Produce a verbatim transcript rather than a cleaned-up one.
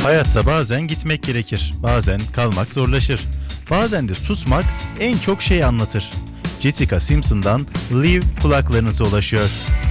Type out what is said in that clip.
Hayatta bazen gitmek gerekir, bazen kalmak zorlaşır. Bazen de susmak en çok şey anlatır. Jessica Simpson'dan Live kulaklarınıza ulaşıyor.